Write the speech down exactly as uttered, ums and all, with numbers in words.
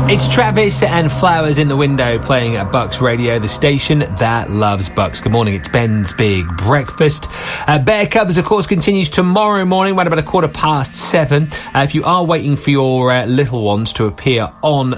It's Travis and Flowers in the Window playing at Bucks Radio, the station that loves Bucks. Good morning, it's Ben's Big Breakfast. Uh, Bear Cubs, of course, continues tomorrow morning, around about a quarter past seven. Uh, if you are waiting for your uh, little ones to appear on